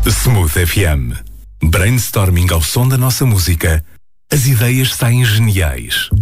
Smooth FM. Brainstorming ao som da nossa música. As ideias saem geniais.